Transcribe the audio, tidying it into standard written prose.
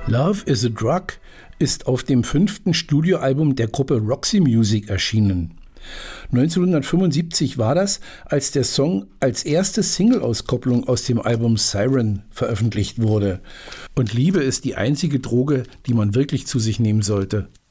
Love is a Drug ist auf dem 5. Studioalbum der Gruppe Roxy Music erschienen. 1975 war das, als der Song als erste Single-Auskopplung aus dem Album Siren veröffentlicht wurde. Und Liebe ist die einzige Droge, die man wirklich zu sich nehmen sollte.